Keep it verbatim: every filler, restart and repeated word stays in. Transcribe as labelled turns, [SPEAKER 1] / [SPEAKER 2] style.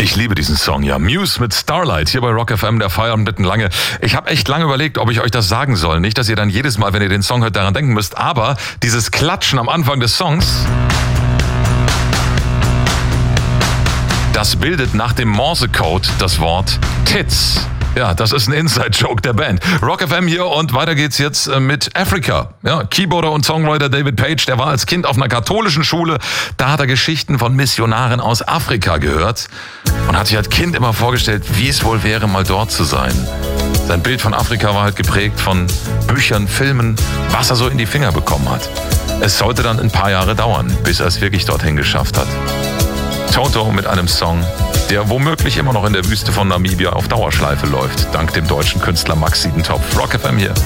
[SPEAKER 1] Ich liebe diesen Song, ja. Muse mit Starlight, hier bei Rock F M, der Feierabend mitten lange. Ich habe echt lange überlegt, ob ich euch das sagen soll. Nicht, dass ihr dann jedes Mal, wenn ihr den Song hört, daran denken müsst. Aber dieses Klatschen am Anfang des Songs, das bildet nach dem Morsecode das Wort Tits. Ja, das ist ein Inside-Joke der Band. Rock F M hier und weiter geht's jetzt mit Africa. Ja, Keyboarder und Songwriter David Page, der war als Kind auf einer katholischen Schule. Da hat er Geschichten von Missionaren aus Afrika gehört und hat sich als Kind immer vorgestellt, wie es wohl wäre, mal dort zu sein. Sein Bild von Afrika war halt geprägt von Büchern, Filmen, was er so in die Finger bekommen hat. Es sollte dann ein paar Jahre dauern, bis er es wirklich dorthin geschafft hat. Toto mit einem Song, der womöglich immer noch in der Wüste von Namibia auf Dauerschleife läuft, dank dem deutschen Künstler Max Siedentopf. Rock F M hier.